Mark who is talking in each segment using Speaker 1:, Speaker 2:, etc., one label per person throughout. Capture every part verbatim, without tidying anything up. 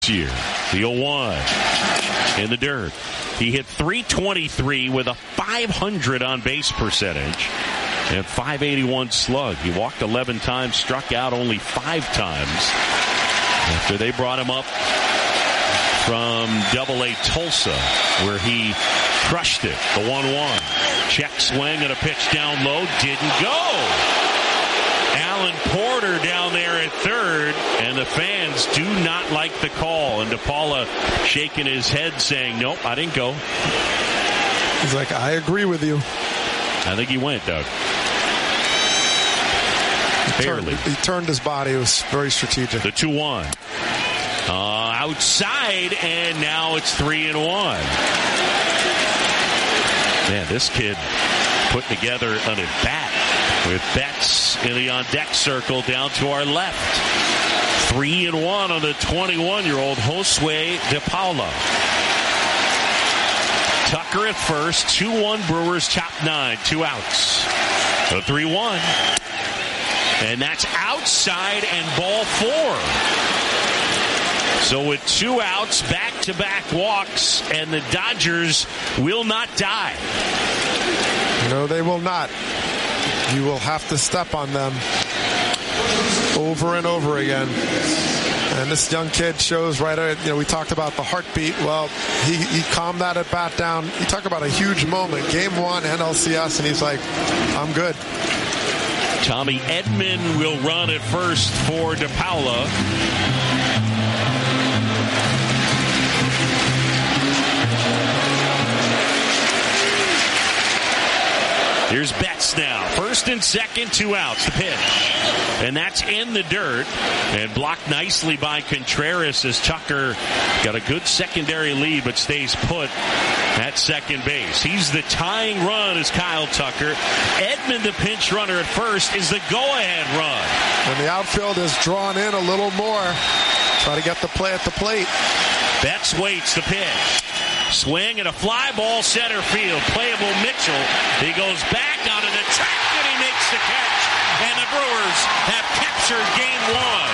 Speaker 1: year. The oh one in the dirt. He hit three twenty-three with a five hundred on base percentage and five eighty-one slug. He walked eleven times, struck out only five times after they brought him up from double A Tulsa, where he crushed it. The one one. Check swing and a pitch down low. Didn't go. Alan Porter down there at third, and the fans do not like the call. And DePaula shaking his head saying, nope, I didn't go.
Speaker 2: He's like, I agree with you.
Speaker 1: I think he went, Doug.
Speaker 2: He Barely. Turned, he turned his body. It was very strategic.
Speaker 1: The two one. Uh, outside, and now it's three and one. Man, this kid put together an at bat with Betts in the on-deck circle down to our left. Three and one on the twenty-one-year-old Josue DePaula. Tucker at first. two one Brewers, top nine. Two outs. The three one. And that's outside and ball four. So with two outs, back-to-back walks, and the Dodgers will not die.
Speaker 2: No, they will not. You will have to step on them over and over again. And this young kid shows right, you know, we talked about the heartbeat. Well, he, he calmed that at bat down. You talk about a huge moment. Game one, N L C S, and he's like, I'm good.
Speaker 1: Tommy Edman will run at first for DePaula. Here's Betts now. First and second, two outs. The pitch. And that's in the dirt. And blocked nicely by Contreras as Tucker got a good secondary lead but stays put at second base. He's the tying run as Kyle Tucker. Edman, the pinch runner at first, is the go-ahead run.
Speaker 2: And the outfield is drawn in a little more. Try to get the play at the plate.
Speaker 1: Betts waits the pitch. Swing and a fly ball center field. Playable Mitchell. He goes back onto the track and he makes the catch. And the Brewers have captured game one.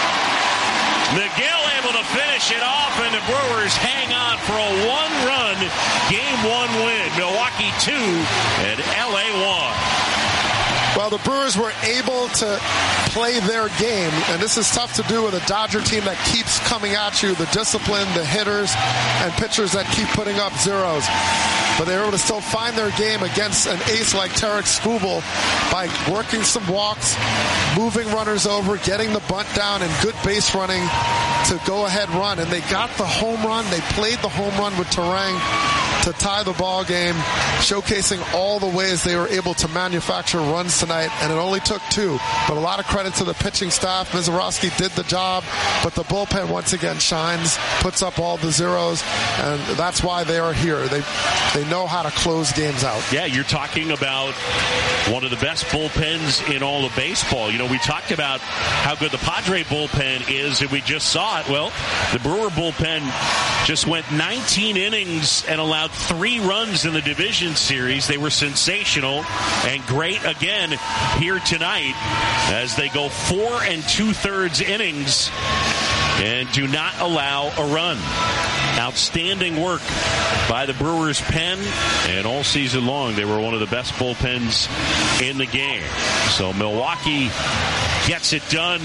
Speaker 1: Miguel able to finish it off, and the Brewers hang on for a one-run game one win. Milwaukee two and L A one.
Speaker 2: Well, the Brewers were able to play their game, and this is tough to do with a Dodger team that keeps coming at you, the discipline, the hitters, and pitchers that keep putting up zeros. But they were able to still find their game against an ace like Tarek Skubal by working some walks, moving runners over, getting the bunt down, and good base running to go-ahead run. And they got the home run. They played the home run with Terang to tie the ball game, showcasing all the ways they were able to manufacture runs tonight, and it only took two. But a lot of credit to the pitching staff. Mizorowski did the job, but the bullpen once again shines, puts up all the zeros, and that's why they are here. They they know how to close games out.
Speaker 1: Yeah, you're talking about one of the best bullpens in all of baseball. You know, we talked about how good the Padre bullpen is, and we just saw it. Well, the Brewer bullpen just went nineteen innings and allowed three runs in the division series. They were sensational and great again here tonight as they go four and two-thirds innings and do not allow a run. Outstanding work by the Brewers pen, and all season long they were one of the best bullpens in the game. So Milwaukee gets it done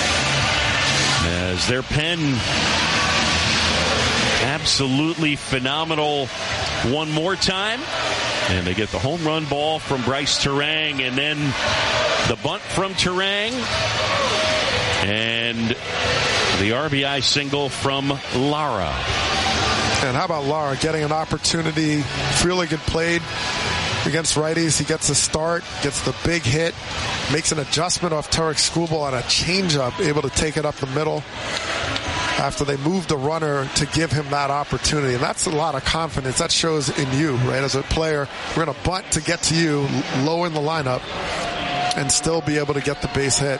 Speaker 1: as their pen absolutely phenomenal one more time. And they get the home run ball from Bryce Terang, and then the bunt from Terang, and the R B I single from Lara.
Speaker 2: And how about Lara getting an opportunity? Freeling played against righties. He gets a start, gets the big hit, makes an adjustment off Tarek Skubal on a changeup, able to take it up the middle after they moved the runner to give him that opportunity. And that's a lot of confidence. That shows in you, right? As a player, we're going to bunt to get to you, low in the lineup, and still be able to get the base hit.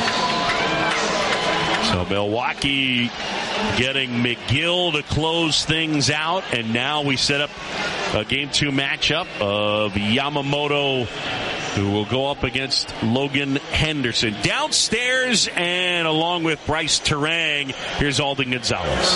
Speaker 1: So Milwaukee getting McGill to close things out, and now we set up a game two matchup of Yamamoto who will go up against Logan Henderson. Downstairs and along with Bryce Terang, here's Alden Gonzalez.